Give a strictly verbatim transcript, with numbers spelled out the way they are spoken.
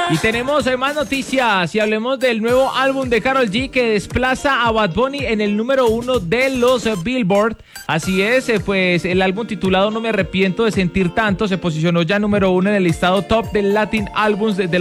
Y tenemos eh, más noticias y hablemos del nuevo álbum de Karol G que desplaza a Bad Bunny en el número uno de los eh, Billboard. Así es, eh, pues el álbum titulado No me arrepiento de sentir tanto se posicionó ya número uno en el listado top de Latin Albums de, de